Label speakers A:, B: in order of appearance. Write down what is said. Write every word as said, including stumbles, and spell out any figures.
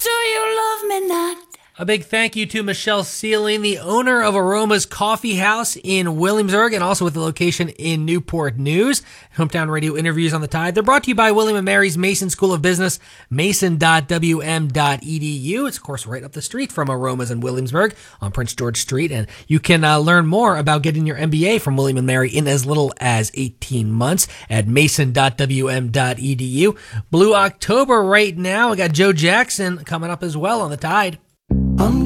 A: Do you love me not?
B: A big thank you to Michelle Sealing, the owner of Aroma's Coffee House in Williamsburg and also with the location in Newport News. Hometown Radio interviews on the Tide. They're brought to you by William and Mary's Mason School of Business, mason dot w m dot e d u. It's, of course, right up the street from Aroma's in Williamsburg on Prince George Street. And you can uh, learn more about getting your M B A from William and Mary in as little as eighteen months at mason dot w m dot e d u. Blue October right now. We got Joe Jackson coming up as well on the Tide.
A: I'm